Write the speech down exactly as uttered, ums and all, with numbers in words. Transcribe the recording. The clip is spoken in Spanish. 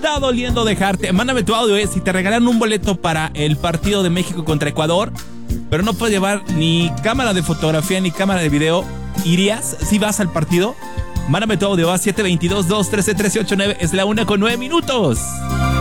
está doliendo dejarte. Mándame tu audio, eh. Si te regalan un boleto para el partido de México contra Ecuador, pero no puedes llevar ni cámara de fotografía ni cámara de video, ¿irías si vas al partido? Mándame tu audio a siete dos dos, dos uno tres, uno tres ocho nueve. Es la una con nueve minutos.